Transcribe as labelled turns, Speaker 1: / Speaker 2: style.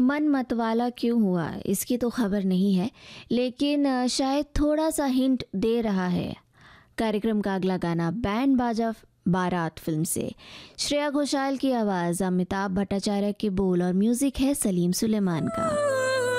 Speaker 1: मन मतवाला क्यों हुआ इसकी तो खबर नहीं है, लेकिन शायद थोड़ा सा हिंट दे रहा है। कार्यक्रम का अगला गाना बैंड बाजा बारात फिल्म से, श्रेया घोषाल की आवाज़, अमिताभ भट्टाचार्य के बोल और म्यूज़िक है सलीम सुलेमान का।